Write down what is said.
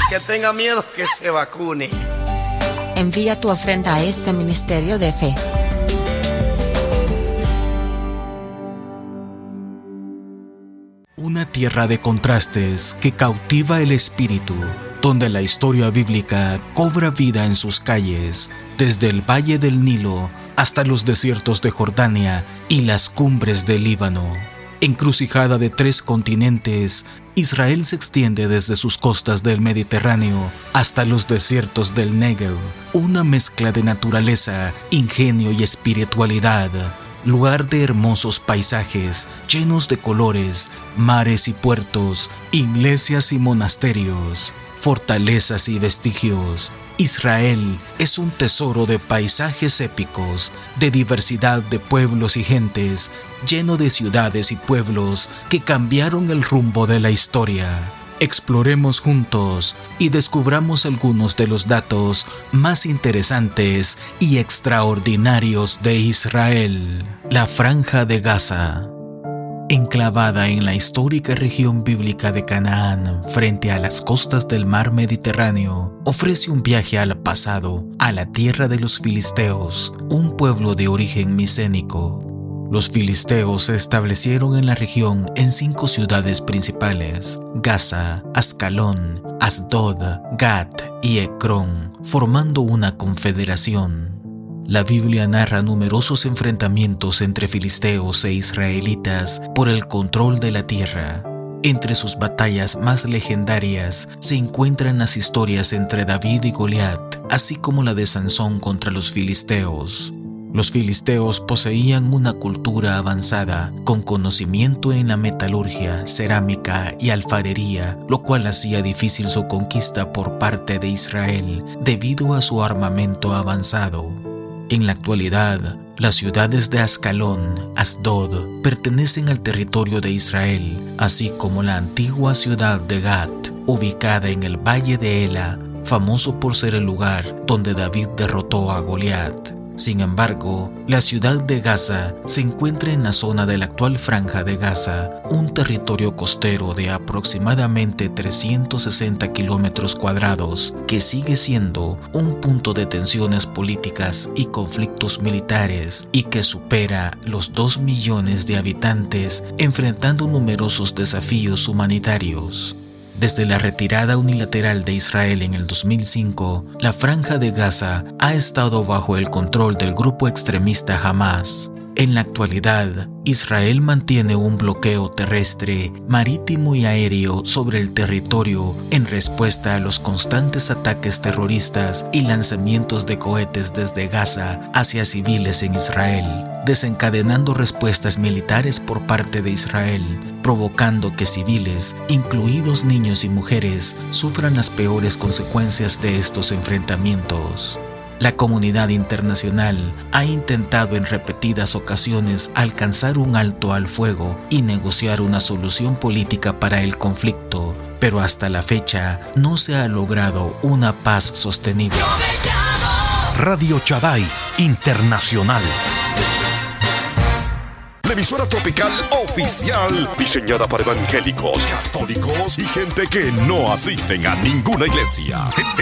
que tenga miedo que se vacune. Envía tu ofrenda a este ministerio de fe. Una tierra de contrastes que cautiva el espíritu, donde la historia bíblica cobra vida en sus calles, desde el valle del Nilo hasta los desiertos de Jordania y las cumbres del Líbano. Encrucijada de 3 continentes, Israel se extiende desde sus costas del Mediterráneo hasta los desiertos del Negev, una mezcla de naturaleza, ingenio y espiritualidad. Lugar de hermosos paisajes, llenos de colores, mares y puertos, iglesias y monasterios, fortalezas y vestigios. Israel es un tesoro de paisajes épicos, de diversidad de pueblos y gentes, lleno de ciudades y pueblos que cambiaron el rumbo de la historia. Exploremos juntos y descubramos algunos de los datos más interesantes y extraordinarios de Israel. La Franja de Gaza. Enclavada en la histórica región bíblica de Canaán, frente a las costas del mar Mediterráneo, ofrece un viaje al pasado, a la tierra de los filisteos, un pueblo de origen micénico. Los filisteos se establecieron en la región en 5 ciudades principales: Gaza, Ascalón, Asdod, Gat y Ecrón, formando una confederación. La Biblia narra numerosos enfrentamientos entre filisteos e israelitas por el control de la tierra. Entre sus batallas más legendarias se encuentran las historias entre David y Goliat, así como la de Sansón contra los filisteos. Los filisteos poseían una cultura avanzada, con conocimiento en la metalurgia, cerámica y alfarería, lo cual hacía difícil su conquista por parte de Israel debido a su armamento avanzado. En la actualidad, las ciudades de Ascalón, Asdod, pertenecen al territorio de Israel, así como la antigua ciudad de Gat, ubicada en el valle de Ela, famoso por ser el lugar donde David derrotó a Goliat. Sin embargo, la ciudad de Gaza se encuentra en la zona de la actual Franja de Gaza, un territorio costero de aproximadamente 360 kilómetros cuadrados, que sigue siendo un punto de tensiones políticas y conflictos militares y que supera los 2 millones de habitantes, enfrentando numerosos desafíos humanitarios. Desde la retirada unilateral de Israel en el 2005, la Franja de Gaza ha estado bajo el control del grupo extremista Hamás. En la actualidad, Israel mantiene un bloqueo terrestre, marítimo y aéreo sobre el territorio en respuesta a los constantes ataques terroristas y lanzamientos de cohetes desde Gaza hacia civiles en Israel, desencadenando respuestas militares por parte de Israel, provocando que civiles, incluidos niños y mujeres, sufran las peores consecuencias de estos enfrentamientos. La comunidad internacional ha intentado en repetidas ocasiones alcanzar un alto al fuego y negociar una solución política para el conflicto, pero hasta la fecha no se ha logrado una paz sostenible. Radio Shaddai Internacional. La emisora tropical oficial, diseñada para evangélicos, católicos y gente que no asisten a ninguna iglesia.